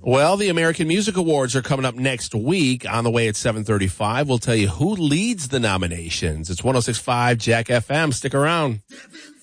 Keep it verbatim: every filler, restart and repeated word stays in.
Well, the American Music Awards are coming up next week. On the way at seven thirty-five, we'll tell you who leads the nominations. It's one oh six point five Jack F M. Stick around.